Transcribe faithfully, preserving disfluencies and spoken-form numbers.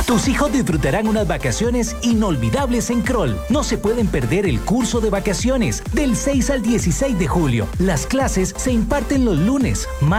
Tus hijos disfrutarán unas vacaciones inolvidables en Kroll. No se pueden perder el curso de vacaciones del seis al dieciséis de julio. Las clases se imparten los lunes,